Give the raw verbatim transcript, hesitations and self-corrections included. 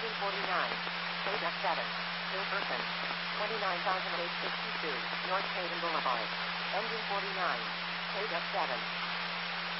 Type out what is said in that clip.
Engine forty-nine. Page F seven. New person. twenty-nine thousand eight hundred sixty-two. North Hayden Boulevard. Engine forty-nine. Page F seven.